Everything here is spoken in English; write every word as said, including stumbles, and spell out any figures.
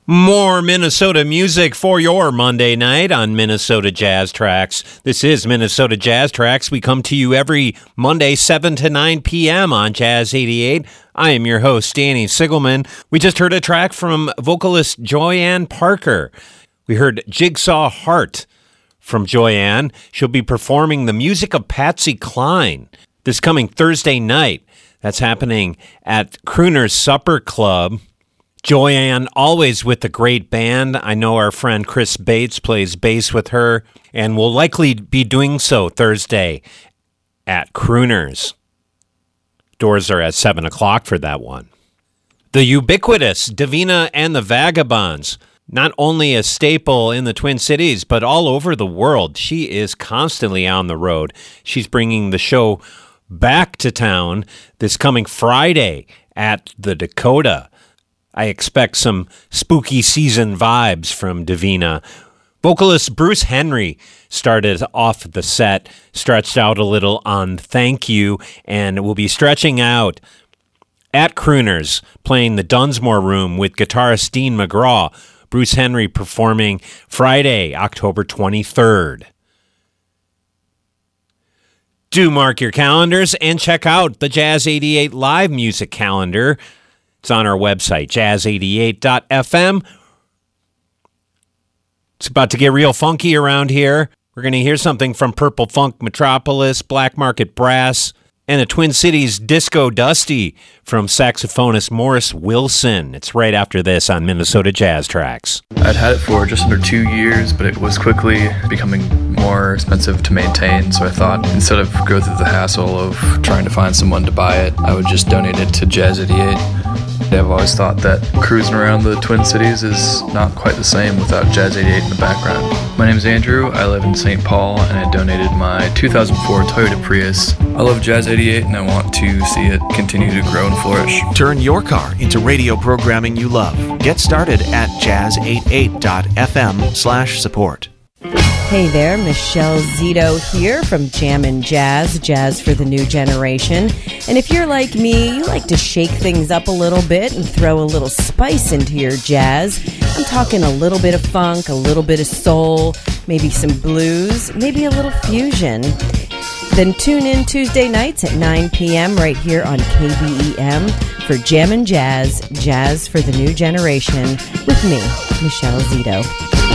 More Minnesota music for your Monday night on Minnesota Jazz Tracks. This is Minnesota Jazz Tracks. We come to you every Monday, seven to nine p.m. on Jazz eighty-eight. I am your host, Danny Sigelman. We just heard a track from vocalist Joyanne Parker. We heard Jigsaw Heart from Joyanne. She'll be performing the music of Patsy Cline this coming Thursday night. That's happening at Crooner's Supper Club. Joyanne, always with a great band. I know our friend Chris Bates plays bass with her, and will likely be doing so Thursday at Crooner's. Doors are at seven o'clock for that one. The ubiquitous Davina and the Vagabonds, not only a staple in the Twin Cities, but all over the world. She is constantly on the road. She's bringing the show back to town this coming Friday at the Dakota. I expect some spooky season vibes from Davina. Vocalist Bruce Henry started off the set, stretched out a little on Thank You, and will be stretching out at Crooner's, playing the Dunsmore Room with guitarist Dean McGraw. Bruce Henry performing Friday, October twenty-third. Do mark your calendars and check out the Jazz eighty-eight live music calendar. It's on our website, jazz eighty-eight dot f m. It's about to get real funky around here. We're going to hear something from Purple Funk Metropolis, Black Market Brass, and a Twin Cities Disco Dusty from saxophonist Morris Wilson. It's right after this on Minnesota Jazz Tracks. I'd had it for just under two years, but it was quickly becoming more expensive to maintain, so I thought instead of go through the hassle of trying to find someone to buy it, I would just donate it to Jazz eighty-eight. I've always thought that cruising around the Twin Cities is not quite the same without Jazz eighty-eight in the background. My name's Andrew, I live in Saint Paul, and I donated my two thousand four Toyota Prius. I love Jazz eighty-eight, and I want to see it continue to grow and flourish. Turn your car into radio programming you love. Get started at jazz eighty-eight dot f m slash support. Hey there, Michelle Zito here from Jammin' Jazz, Jazz for the New Generation. And if you're like me, you like to shake things up a little bit and throw a little spice into your jazz. I'm talking a little bit of funk, a little bit of soul, maybe some blues, maybe a little fusion. Then tune in Tuesday nights at nine p.m. right here on K B E M for Jammin' Jazz, Jazz for the New Generation with me, Michelle Zito.